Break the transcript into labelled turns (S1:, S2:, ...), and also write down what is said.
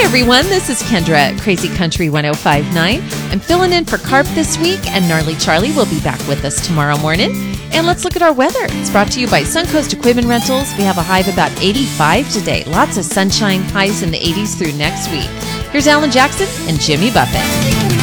S1: everyone, this is Kendra at Crazy Country 105.9. I'm filling in for Carp this week, and Gnarly Charlie will be back with us tomorrow morning. And let's look at our weather. It's brought to you by Suncoast Equipment Rentals. We have a high of about 85 today. Lots of sunshine, highs in the 80s through next week. Here's Alan Jackson and Jimmy Buffett.